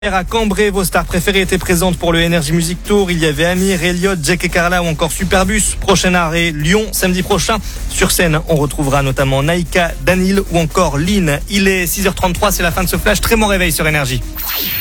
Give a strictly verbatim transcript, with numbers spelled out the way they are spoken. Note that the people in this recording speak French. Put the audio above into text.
À Cambrai, vos stars préférées étaient présentes pour le Energy Music Tour. Il y avait Amir, Elliott, Jack et Carla ou encore Superbus. Prochain arrêt, Lyon, samedi prochain. Sur scène, on retrouvera notamment Naïka, Danil ou encore Lynn. Il est six heures trente-trois, c'est la fin de ce flash. Très bon réveil sur Énergie.